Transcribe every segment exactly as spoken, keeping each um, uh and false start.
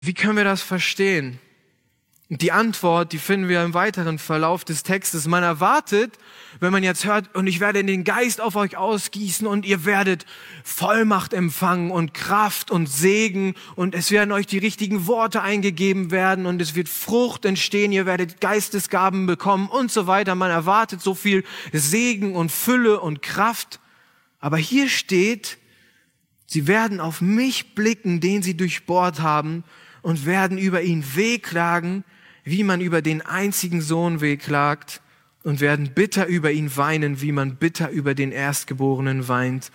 Wie können wir das verstehen? Und die Antwort, die finden wir im weiteren Verlauf des Textes. Man erwartet, wenn man jetzt hört, und ich werde den Geist auf euch ausgießen und ihr werdet Vollmacht empfangen und Kraft und Segen und es werden euch die richtigen Worte eingegeben werden und es wird Frucht entstehen, ihr werdet Geistesgaben bekommen und so weiter. Man erwartet so viel Segen und Fülle und Kraft. Aber hier steht, sie werden auf mich blicken, den sie durchbohrt haben, und werden über ihn wehklagen, wie man über den einzigen Sohn wehklagt, und werden bitter über ihn weinen, wie man bitter über den Erstgeborenen weint.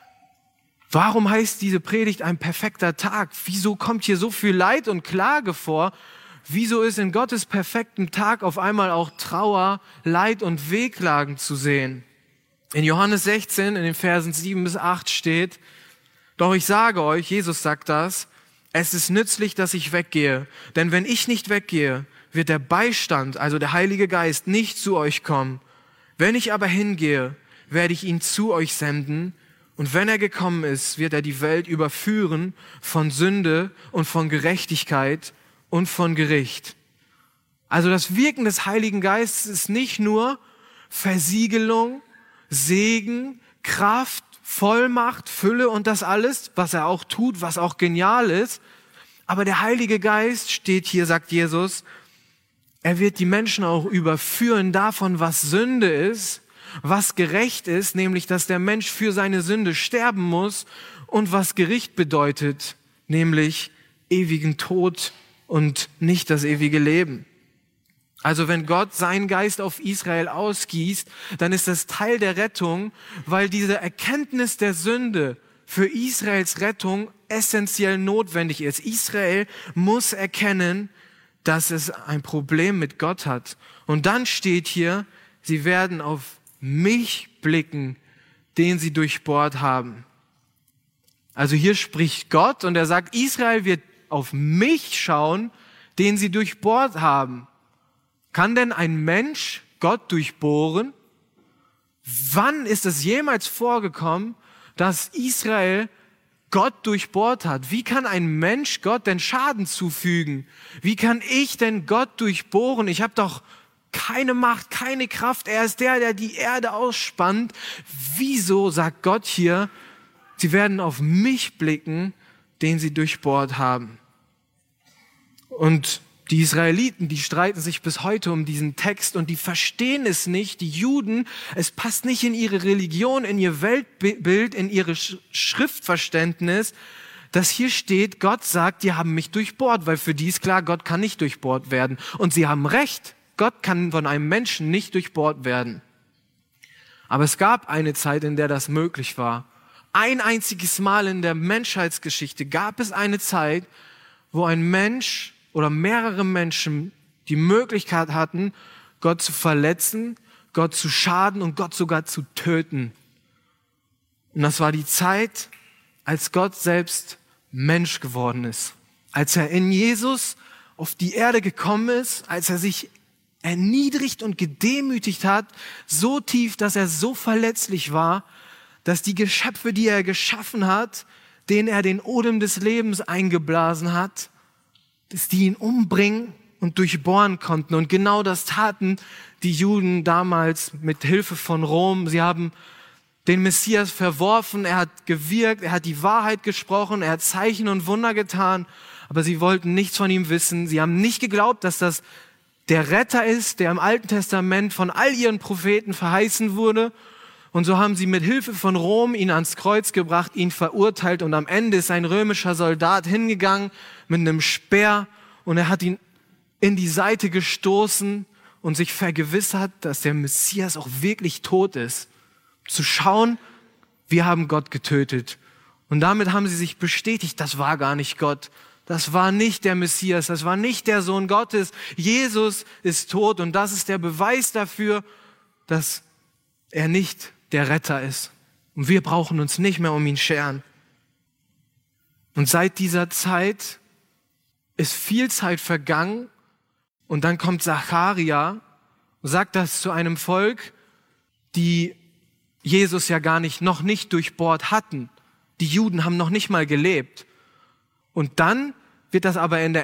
Warum heißt diese Predigt ein perfekter Tag? Wieso kommt hier so viel Leid und Klage vor? Wieso ist in Gottes perfektem Tag auf einmal auch Trauer, Leid und Wehklagen zu sehen? In Johannes sechzehn, in den Versen sieben bis acht steht, doch ich sage euch, Jesus sagt das, es ist nützlich, dass ich weggehe, denn wenn ich nicht weggehe, wird der Beistand, also der Heilige Geist, nicht zu euch kommen. Wenn ich aber hingehe, werde ich ihn zu euch senden, und wenn er gekommen ist, wird er die Welt überführen von Sünde und von Gerechtigkeit und von Gericht. Also das Wirken des Heiligen Geistes ist nicht nur Versiegelung, Segen, Kraft, Vollmacht, Fülle und das alles, was er auch tut, was auch genial ist. Aber der Heilige Geist steht hier, sagt Jesus, er wird die Menschen auch überführen davon, was Sünde ist, was gerecht ist, nämlich dass der Mensch für seine Sünde sterben muss, und was Gericht bedeutet, nämlich ewigen Tod und nicht das ewige Leben. Also wenn Gott seinen Geist auf Israel ausgießt, dann ist das Teil der Rettung, weil diese Erkenntnis der Sünde für Israels Rettung essentiell notwendig ist. Israel muss erkennen, dass es ein Problem mit Gott hat. Und dann steht hier, sie werden auf mich blicken, den sie durchbohrt haben. Also hier spricht Gott und er sagt, Israel wird auf mich schauen, den sie durchbohrt haben. Kann denn ein Mensch Gott durchbohren? Wann ist es jemals vorgekommen, dass Israel Gott durchbohrt hat? Wie kann ein Mensch Gott denn Schaden zufügen? Wie kann ich denn Gott durchbohren? Ich habe doch keine Macht, keine Kraft. Er ist der, der die Erde ausspannt. Wieso sagt Gott hier, sie werden auf mich blicken, den sie durchbohrt haben? Und die Israeliten, die streiten sich bis heute um diesen Text und die verstehen es nicht. Die Juden, es passt nicht in ihre Religion, in ihr Weltbild, in ihre Schriftverständnis, dass hier steht, Gott sagt, die haben mich durchbohrt, weil für die ist klar, Gott kann nicht durchbohrt werden. Und sie haben recht, Gott kann von einem Menschen nicht durchbohrt werden. Aber es gab eine Zeit, in der das möglich war. Ein einziges Mal in der Menschheitsgeschichte gab es eine Zeit, wo ein Mensch oder mehrere Menschen die Möglichkeit hatten, Gott zu verletzen, Gott zu schaden und Gott sogar zu töten. Und das war die Zeit, als Gott selbst Mensch geworden ist. Als er in Jesus auf die Erde gekommen ist, als er sich erniedrigt und gedemütigt hat, so tief, dass er so verletzlich war, dass die Geschöpfe, die er geschaffen hat, denen er den Odem des Lebens eingeblasen hat, dass die ihn umbringen und durchbohren konnten. Und genau das taten die Juden damals mit Hilfe von Rom. Sie haben den Messias verworfen, er hat gewirkt, er hat die Wahrheit gesprochen, er hat Zeichen und Wunder getan, aber sie wollten nichts von ihm wissen. Sie haben nicht geglaubt, dass das der Retter ist, der im Alten Testament von all ihren Propheten verheißen wurde. Und so haben sie mit Hilfe von Rom ihn ans Kreuz gebracht, ihn verurteilt, und am Ende ist ein römischer Soldat hingegangen mit einem Speer und er hat ihn in die Seite gestoßen und sich vergewissert, dass der Messias auch wirklich tot ist. Zu schauen, wir haben Gott getötet. Und damit haben sie sich bestätigt, das war gar nicht Gott. Das war nicht der Messias, das war nicht der Sohn Gottes. Jesus ist tot und das ist der Beweis dafür, dass er nicht der Retter ist. Und wir brauchen uns nicht mehr um ihn scheren. Und seit dieser Zeit ist viel Zeit vergangen und dann kommt Zacharia und sagt das zu einem Volk, die Jesus ja gar nicht, noch nicht durchbohrt hatten. Die Juden haben noch nicht mal gelebt. Und dann wird das aber in der